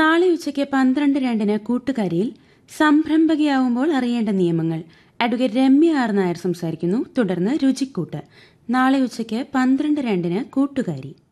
നാളെ ഉച്ചയ്ക്ക് 12:02 കൂട്ടുകാരിയിൽ സംരംഭകയാവുമ്പോൾ അറിയേണ്ട നിയമങ്ങൾ അഡ്വക്കേറ്റ് രമ്യ ആർ നായർ സംസാരിക്കുന്നു. തുടർന്ന് രുചിക്കൂട്ട്. നാളെ ഉച്ചയ്ക്ക് 12:02 കൂട്ടുകാരി.